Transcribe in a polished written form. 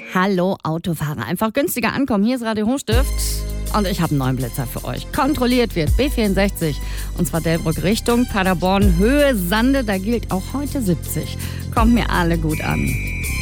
Hallo Autofahrer, einfach günstiger ankommen. Hier ist Radio Hochstift und ich habe einen neuen Blitzer für euch. Kontrolliert wird B64 und zwar Delbrück Richtung Paderborn, Höhe Sande, da gilt auch heute 70. Kommt mir alle gut an.